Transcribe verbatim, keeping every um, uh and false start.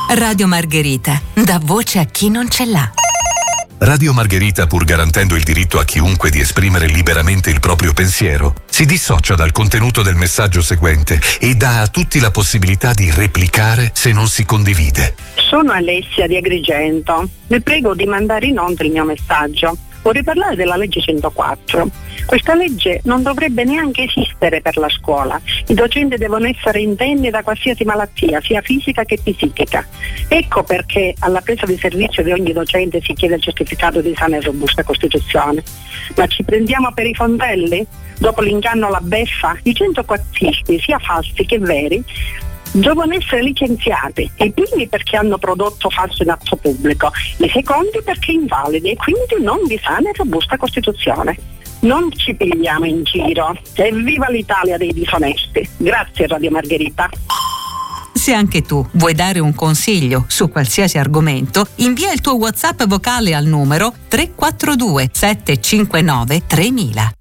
Radio Margherita, dà voce a chi non ce l'ha. Radio Margherita, pur garantendo il diritto a chiunque di esprimere liberamente il proprio pensiero, si dissocia dal contenuto del messaggio seguente e dà a tutti la possibilità di replicare se non si condivide. Sono Alessia di Agrigento. Vi prego di mandare in onda il mio messaggio. Vorrei parlare della legge centoquattro. Questa legge non dovrebbe neanche esistere per la scuola. I docenti devono essere indenni da qualsiasi malattia, sia fisica che psichica. Ecco perché alla presa di servizio di ogni docente si chiede il certificato di sana e robusta Costituzione. Ma ci prendiamo per i fondelli? Dopo l'inganno alla beffa, i centoquattristi, sia falsi che veri, devono essere licenziati, i primi perché hanno prodotto falso in atto pubblico, i secondi perché invalidi e quindi non di sana e robusta Costituzione. Non ci pigliamo in giro. Evviva l'Italia dei disonesti. Grazie Radio Margherita. Se anche tu vuoi dare un consiglio su qualsiasi argomento, invia il tuo WhatsApp vocale al numero tre quattro due sette cinque nove tremila.